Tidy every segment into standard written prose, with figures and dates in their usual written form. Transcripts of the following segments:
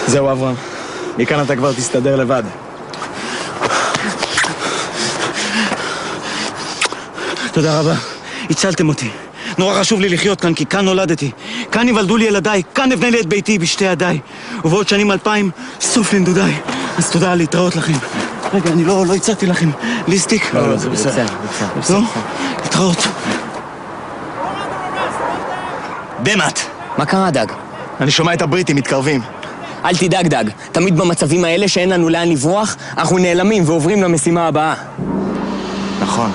זהו אברהם, מכאן אתה כבר תסתדר לבד. תודה רבה, הצלתם אותי. נורא חשוב לי לחיות כאן, כי כאן נולדתי. כאן יוולדו לי ילדיי, כאן אבנה לי את ביתי בשתי ידיי. ובעוד שנים 2000, סוף לנדודיי. אז תודה, להתראות לכם. רגע, אני לא הצעתי לכם. ליסטיק? לא, זה בסדר. לא? להתראות. דמת. מה קרה, דג? אני שומע את הבריטים מתקרבים. אל תדאג, דג. תמיד במצבים האלה שאין לנו לאן לברוח, אנחנו נעלמים ועוברים למשימה הבאה. נכון.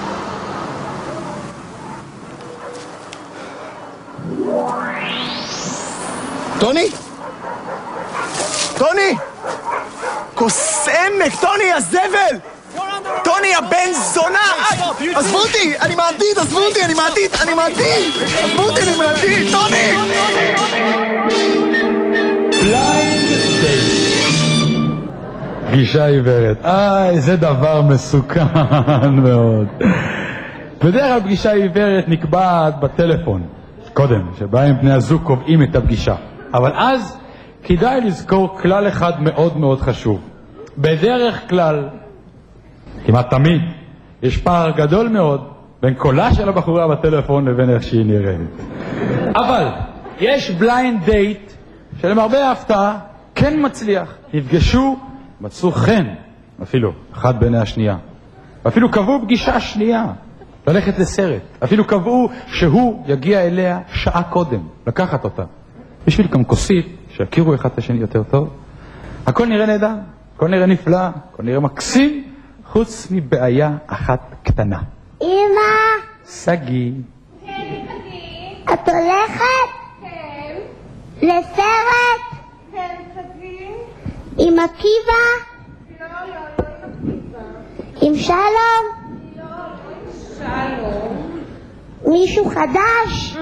טוני? טוני! קוסמק! טוני, הזבל! טוני, הבן זונה! עזבו אותי! אני מעתיד! עזבו אותי! אני מעתיד! עזבו אותי! אני מעתיד! טוני! פגישה עיוורת. זה דבר מסוכן מאוד. בדרך כלל פגישה עיוורת נקבעת בטלפון. קודם, שבהם בני הזוג קובעים את הפגישה. אבל אז כדאי לזכור כלל אחד מאוד מאוד חשוב. בדרך כלל, כמעט תמיד, יש פער גדול מאוד בין קולה של הבחורה בטלפון לבין איך שהיא נראית. אבל יש בליינד דייט שלמרבה ההפתעה כן מצליח. נפגשו, מצאו חן, אפילו אחד בעיני השנייה. ואפילו קבעו פגישה שנייה, ללכת לסרט. אפילו קבעו שהוא יגיע אליה שעה קודם, לקחת אותה. בשביל גם כוסית, שיכירו אחד את השני יותר טוב. הכל נראה נהדר, הכל נראה נפלא, הכל נראה מקסים, חוץ מבעיה אחת קטנה. אמא! סגי. כן, סגי. את הולכת? כן. לסרט? כן, סגי. עם עקיבא? לא עם עקיבא. עם שלום? לא עם שלום. מישהו חדש?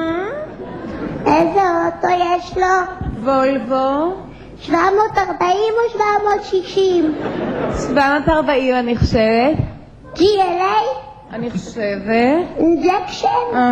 איזה אוטו יש לו? וולבו. 740 או 760? 740 אני חושבת. GLA? אני חושבת. אינג'קשן?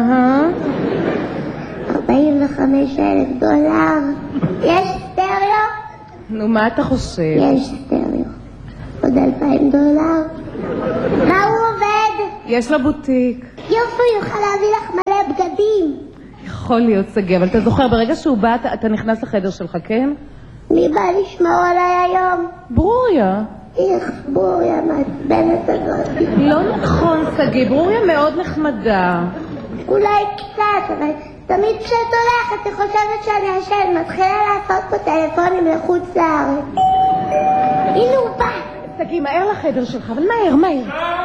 45,000 דולר. יש סטריאו? נו, מה אתה חושב? יש סטריאו. עוד 2,000 דולר. מה הוא עובד? יש לו בוטיק. יופי, יוכל להביא לך מלא בגדים. יכול להיות, סגי, אבל אתה זוכר, ברגע שהוא בא, אתה נכנס לחדר שלך, כן? מי בא לשמור עליי היום? ברוריה. איך ברוריה מעצבנת הזאת. לא נכון, סגי, ברוריה מאוד נחמדה. אולי קצת, אבל תמיד כשאת הולכת, את חושבת שאני אשן, מתחילה לעשות פה טלפונים לחוץ לארץ. הנה הוא בא. סגי, מהר לחדר שלך, אבל מהר.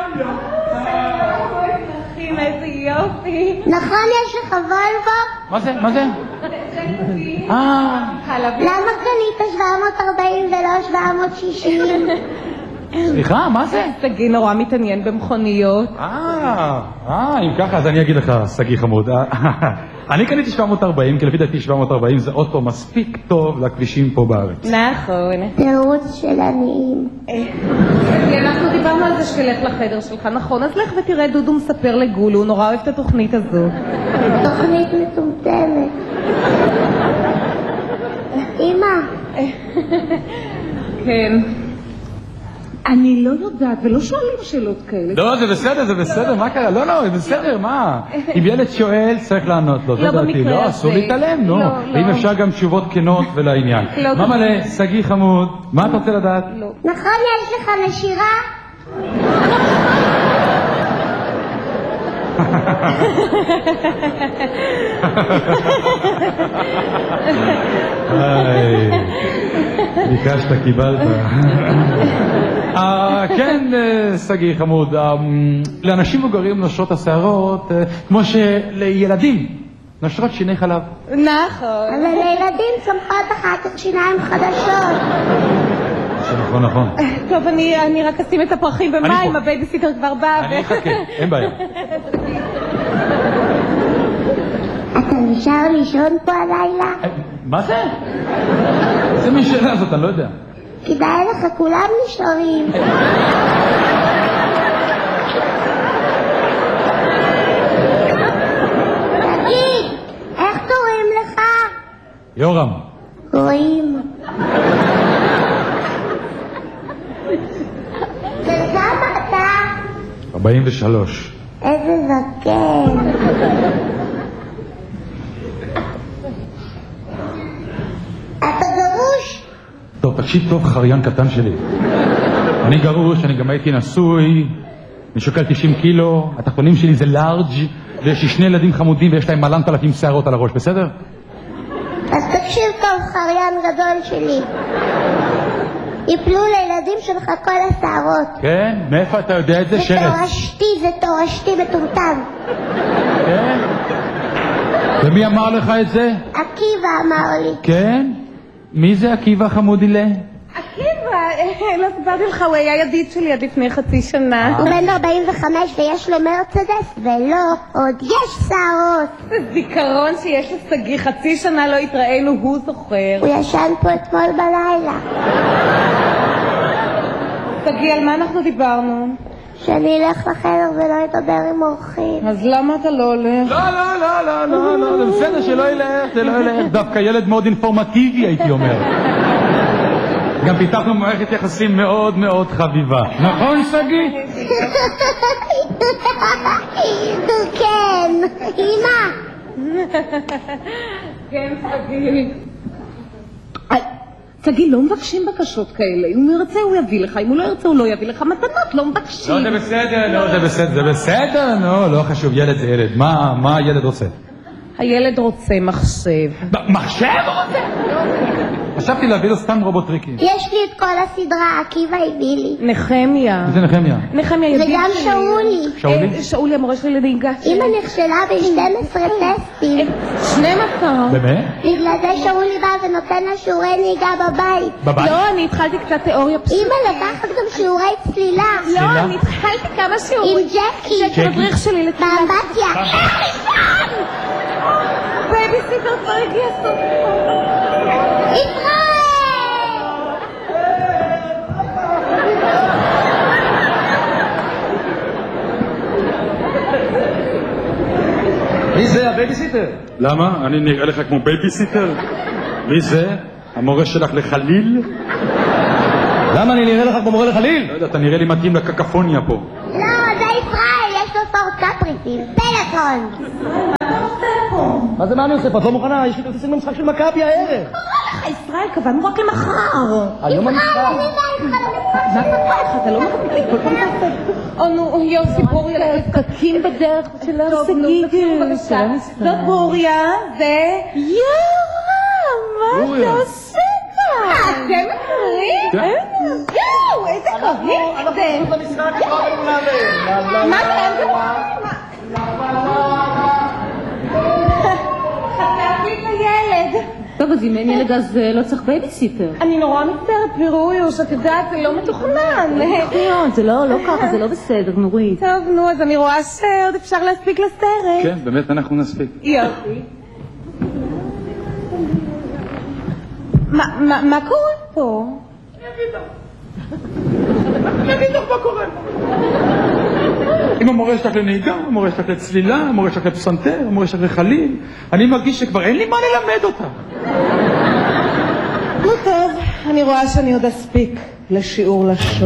איזה יופי. נכון, יש לך וולבו? מה זה? למה קנית 740 ולא 760? סליחה, מה זה? סגי נורא מתעניין במכוניות. אם ככה, אז אני אגיד לך, סגי חמוד. אני קניתי 740, כי לפי דעתי 740 זה אוטו מספיק טוב לכבישים פה בארץ. נכון. תירוץ של עניים. אנחנו דיברנו על זה שתלך לחדר שלך, נכון? אז לך ותראה, דודו מספר לגולו, הוא נורא אוהב את התוכנית הזו. תוכנית מטומטמת. אמא. כן. אני לא יודעת, ולא שואלים שאלות כאלה. לא, זה בסדר, מה קרה? לא, זה בסדר, מה? אם ילד שואל, צריך לענות לו, זה דעתי. לא, אסור להתעלם, נו. ואם אפשר גם תשובות כנות ולעניין. מה מלא, סגי חמוד, מה אתה רוצה לדעת? נכון, יש לך נשירה? ביקשת, קיבלת. כן, סגי חמוד, לאנשים מבוגרים נושרות השערות כמו שלילדים נושרות שיני חלב. נכון. אבל לילדים צומחות אחר כך שיניים חדשות. נכון. טוב, אני רק אשים את הפרחים במים, הבייביסיטר כבר בא. אני אחכה, אין בעיה. אתה נשאר לישון פה הלילה? מה זה? זה משאלה הזאת, אני לא יודע. כדאי לך, כולם נשארים. תגיד, איך קוראים לך? יורם. רואים. של כמה אתה? 43. איזה זקן. אתה גרוש? טוב, תקשיב טוב, חריין קטן שלי. אני גרוש, אני גם הייתי נשוי, אני שוקל 90 קילו, התחתונים שלי זה לארג' ויש לי 2 ילדים חמודים ויש להם 1000 שערות על הראש, בסדר? אז תקשיב טוב, חריין גדול שלי. יפלו לילדים שלך כל השערות. כן? מאיפה אתה יודע את זה? זה שרץ. זה תורשתי מטומטם. כן? ומי אמר לך את זה? עקיבא אמר לי. כן? מי זה עקיבא חמודילה? עקיבא, לא סיפרתי לך, הוא היה ידיד שלי עד לפני חצי שנה. הוא בן 45 ויש לו מרצדס, ולא, עוד יש שערות. זה זיכרון שיש לשגיא, חצי שנה לא התראינו, הוא זוכר. הוא ישן פה אתמול בלילה. שגיא, על מה אנחנו דיברנו? שאני אלך לחדר ולא אדבר עם אורחים. אז למה אתה לא הולך? לא, זה בסדר שלא ילך, זה לא ילך. דווקא ילד מאוד אינפורמטיבי הייתי אומר. גם פיתחנו מערכת יחסים מאוד מאוד חביבה. נכון, שגיא? כן, אמא. כן, שגיא. שגיא, לא מבקשים בקשות כאלה. אם הוא ירצה הוא יביא לך, אם הוא לא ירצה הוא לא יביא לך מתנות, לא מבקשים. לא, זה בסדר, לא חשוב, ילד זה ילד. מה הילד רוצה? הילד רוצה מחשב. מחשב הוא רוצה? חשבתי להביא לו סתם רובוטריקים. יש לי את כל הסדרה, עקיבא הביא לי. נחמיה. זה נחמיה. נחמיה ידיד שלי. וגם שאולי. שאולי המורה שלי לנהיגה. אמא נכשלה ב-12 טסטים. 12? באמת? בגלל זה שאולי בא ונותן לה שיעורי נהיגה בבית. בבית? לא, אני התחלתי קצת תיאוריה פשוט. אמא לקחת גם שיעורי צלילה. לא, אני התחלתי כמה שיעורים. עם ג'קי. ג'קי מדריך שלי לצלילה. באמבטיה. בייביסיטר כבר הגיע סוף. ישראל! מי זה הבייביסיטר? למה? אני נראה לך כמו בייביסיטר? מי זה? המורה שלך לחליל? למה אני נראה לך כמו מורה לחליל? לא יודע, אתה נראה לי מתאים לקקפוניה פה. לא, זה ישראל, יש לו סורצה פריטים. פלאפון. מה זה מה אני עושה פה? את לא מוכנה? יש לי כרטיסים למשחק של מכבי הערב. ישראל, קבענו רק למחר. היום המשחק. מה קרה לך? אתה לא מקבל כל פעם תעשה. או נו, יוסי בוריה, פקקים בדרך של שגיא. זאת בוריה, זה... מה אתה עושה כאן? אתם מכירים? יואו, איזה קרוב זה. אנחנו במשחק כבר נעלה. מה זה? חטפתי את הילד. טוב, אז אם אין ילד אז לא צריך בייביסיטר. אני נורא מצטערת, פירויוש, את יודעת, זה לא מתוכנן. זה לא ככה, זה לא בסדר, נורית. טוב, נו, אז אני רואה שעוד אפשר להספיק לסרט. כן, באמת אנחנו נספיק. יופי. מה קורה פה? אני אגיד לך מה קורה. אם המורה שלך לנהיגה, המורה שלך לצלילה, המורה שלך לפסנתר, המורה שלך לחליל, אני מרגיש שכבר אין לי מה ללמד אותה. נו טוב, אני רואה שאני עוד אספיק לשיעור לשון.